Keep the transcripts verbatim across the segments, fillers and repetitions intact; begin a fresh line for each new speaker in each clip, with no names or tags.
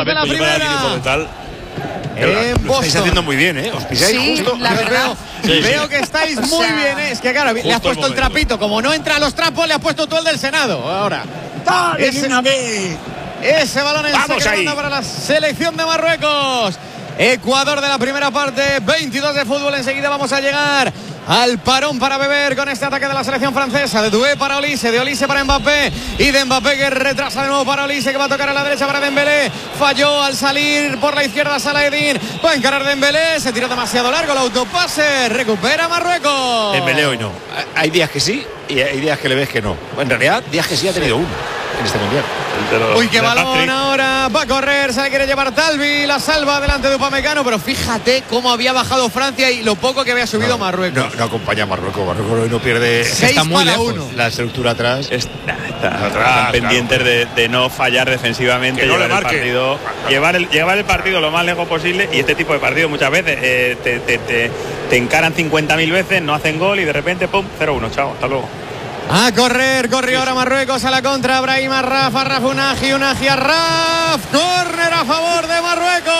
de la primera.
En Lo estáis haciendo muy bien, ¿eh? Os pisáis
sí,
justo.
La
veo,
sí,
veo
sí.
que estáis muy o sea, bien, ¿eh? Es que claro, le has puesto el, el trapito. Como no entra a los trapos, le has puesto tú el del Senado. Ahora.
Dale, ese, una vez.
ese balón en seco para la selección de Marruecos. Ecuador de la primera parte, veintidós de fútbol. Enseguida vamos a llegar al parón para beber con este ataque de la selección francesa. De Doué para Olise, de Olise para Mbappé y de Mbappé que retrasa de nuevo para Olise, que va a tocar a la derecha para Dembélé. Falló al salir por la izquierda Salah-Eddin. Va a encarar Dembélé, se tiró demasiado largo el autopase. Recupera Marruecos.
Dembélé hoy no. Hay días que sí y hay días que le ves que no. En realidad, días que sí ha tenido uno en este mundial.
Uy, qué balón Patrick. Ahora va a correr, se le quiere llevar Talvi, la salva delante de Upamecano, pero fíjate cómo había bajado Francia y lo poco que había subido
no,
Marruecos.
No, no acompaña a Marruecos, Marruecos hoy no pierde.
Está muy lejos. Uno.
La estructura atrás.
Está, está atrás, pendientes claro. de, de no fallar defensivamente, no llevar el partido, llevar el, llevar el partido lo más lejos posible. Y este tipo de partidos muchas veces eh, te, te, te, te encaran cincuenta mil veces, no hacen gol y de repente, pum, cero uno, chao, hasta luego.
A correr, corrió ahora Marruecos a la contra, Brahim Arraf, Arraf Unahi, Unahi Arraf, córner a favor de Marruecos.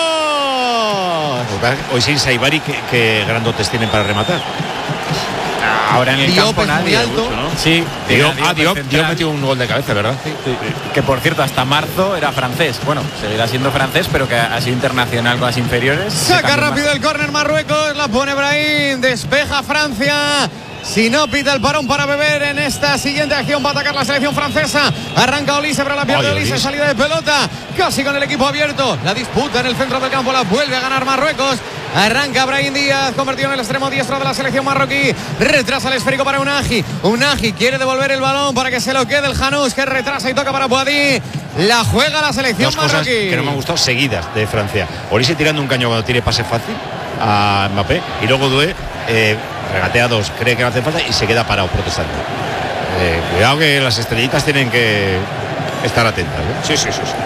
Hoy sin Saibari, que, que grandotes tienen para rematar.
Ahora en el
Diop
campo nadie
muy alto.
mucho, ¿no? Sí,
Diop, ah, Diop, Diop metió un gol de cabeza, ¿verdad?
Sí, sí, sí. Que por cierto, hasta marzo era francés. Bueno, seguirá siendo francés, pero que ha sido internacional con las inferiores.
Saca rápido el córner Marruecos, la pone Brahim, despeja Francia. Si no pita el parón para beber en esta siguiente acción, va a atacar la selección francesa. Arranca Olise, pero la pierde Olise, salida de pelota, casi con el equipo abierto. La disputa en el centro del campo, la vuelve a ganar Marruecos. Arranca Brahim Díaz, convertido en el extremo diestro de la selección marroquí. Retrasa el esférico para Unahi. Unahi quiere devolver el balón para que se lo quede el Janús, que retrasa y toca para Boadí. La juega la selección
Dos
marroquí.
Cosas que no me han gustado seguidas de Francia. Olise tirando un caño cuando tire pase fácil a Mbappé, y luego Doué eh, regatea dos, cree que no hace falta y se queda parado protestando. Eh, cuidado que las estrellitas tienen que estar atentas, ¿eh?
Sí, sí, sí, sí.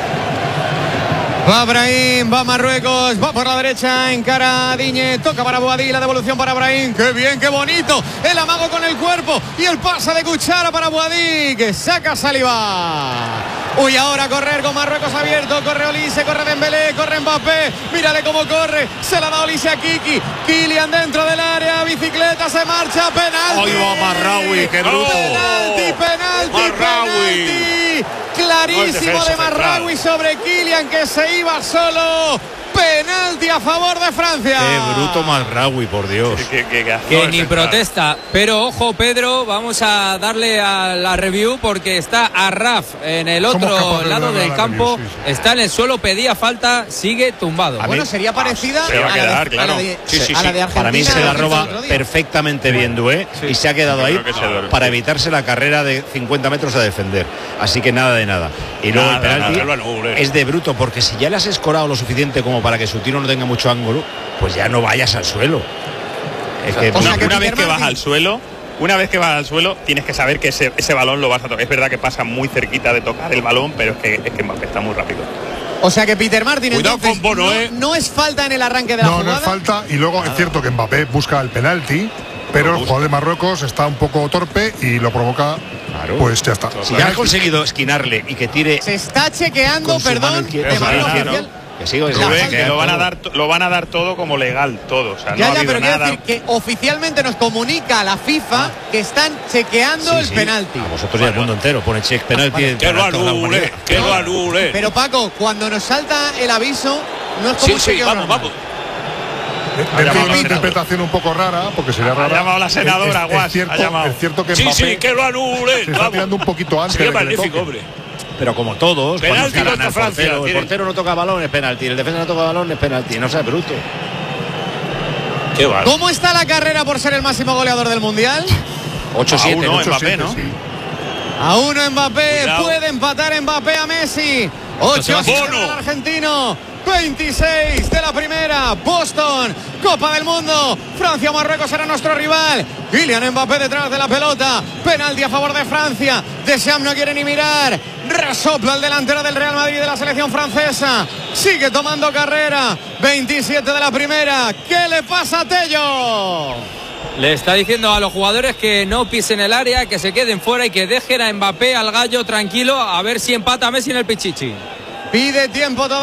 Va Brahim, va Marruecos, va por la derecha, encara a Digne, toca para Boadí, la devolución para Brahim, qué bien, qué bonito, el amago con el cuerpo y el pase de cuchara para Boadí, que saca Saliba. Uy, ahora a correr con Marruecos abierto, corre Olise, corre Dembélé, corre Mbappé, mírale cómo corre, se la da Olise a Kiki, Kylian dentro del área, bicicleta, se marcha, penalti.
¡Ay, va Marraoui, qué bruto!
Penalti, penalti,
Marraoui.
penalti. Clarísimo de Marraoui sobre Kylian, que se iba solo. Penalti a favor de Francia.
Qué bruto Marraoui, por Dios.
Que, que, que,
que ni protesta. Pero ojo, Pedro, vamos a darle a la review porque está Arraf en el otro lado del campo. Review, sí, sí. Está en el suelo, pedía falta, sigue tumbado.
Ah, bueno, sería parecida
se va a, a,
quedar,
la de,
claro. a la de,
sí, sí,
a la de Argentina.
Para mí se la roba perfectamente bien Doué, sí, y se ha quedado ahí para evitarse la carrera de cincuenta metros a defender. Así que nada de nada. Y luego nada, el penalti nada, no, es de bruto, porque si ya le has escorado lo suficiente como para que su tiro no tenga mucho ángulo, pues ya no vayas al suelo.
Es que, o sea, una, que una vez que vas al suelo, una vez que vas al suelo, tienes que saber que ese, ese balón lo vas a tocar. Es verdad que pasa muy cerquita de tocar el balón, pero es que, es que Mbappé está muy rápido.
O sea que Peter Martin,
cuidado
entonces,
con Bono,
no,
eh.
no es falta en el arranque de la
no,
jugada.
No, no es falta, y luego Nada. Es cierto que Mbappé busca el penalti, pero el jugador de Marruecos está un poco torpe y lo provoca. Claro. Pues ya está.
Si ya ha conseguido esquinarle y que tire.
Se está chequeando, perdón, de manera oficial.
Que sigo,
que que que lo van a dar lo van a dar todo como legal, todo. O sea,
ya,
no
ya,
ha
pero
nada.
quiero decir que oficialmente nos comunica la FIFA ah. que están chequeando sí, el sí. penalti.
A vosotros bueno. y al mundo entero pone check penalti.
Ah, que lo anule, que lo anule.
Pero Paco, cuando nos salta el aviso, no es como
sí,
un
sí,
chequeo
vamos,
normal.
vamos. Es una interpretación un poco rara, porque sería rara.
Ha llamado la senadora,
es, es, es, cierto,
ha llamado.
es cierto que
sí,
Mbappé
sí, que lo anule.
Se está tirando un poquito antes.
Sería magnífico, hombre. Pero como todos,
penalti
cuando
contra Francia,
portero, el portero no toca balón, es penalti, el defensa no toca balón, es penalti, no sea bruto.
Qué bueno. ¿Cómo está la carrera por ser el máximo goleador del mundial?
ocho siete,
no, Mbappé, ¿no?
A uno Mbappé,
Cuidado.
Puede empatar Mbappé a Messi. ocho siete el argentino. veintiséis de la primera. Boston, Copa del Mundo. Francia o Marruecos será nuestro rival. Kylian Mbappé detrás de la pelota. Penalti a favor de Francia. Deschamps no quiere ni mirar. Resopla el delantero del Real Madrid de la selección francesa. Sigue tomando carrera. veintisiete de la primera. ¿Qué le pasa a Tello?
Le está diciendo a los jugadores que no pisen el área, que se queden fuera y que dejen a Mbappé, al gallo, tranquilo, a ver si empata Messi en el Pichichi.
Pide tiempo todavía.